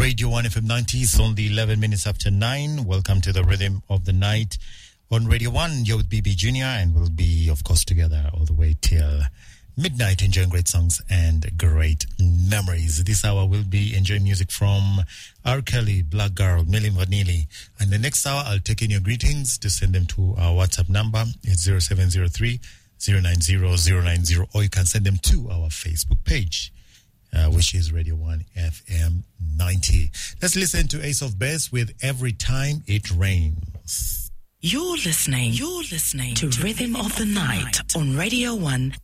Radio 1 FM 90. It's only 11 minutes after 9. Welcome to the Rhythm of the Night on Radio 1. You're with BB Junior, and we'll be, of course, together all the way till midnight, enjoying great songs and great memories. This hour we'll be enjoying music from R. Kelly, Black Girl, Milli Vanilli. And the next hour, I'll take in your greetings to send them to our WhatsApp number. It's 0703 090 090, or you can send them to our Facebook page, which is Radio 1 FM 90. Let's listen to Ace of Base with Every Time It Rains. You're listening to Rhythm of the Night on Radio 1